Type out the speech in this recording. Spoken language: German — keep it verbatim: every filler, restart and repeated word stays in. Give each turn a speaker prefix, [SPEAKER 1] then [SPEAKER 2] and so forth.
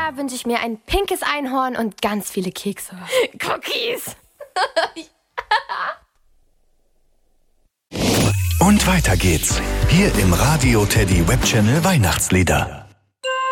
[SPEAKER 1] Jahr wünsche ich mir ein pinkes Einhorn und ganz viele Kekse.
[SPEAKER 2] Cookies.
[SPEAKER 3] Und weiter geht's. Hier im Radio Teddy Webchannel Weihnachtslieder.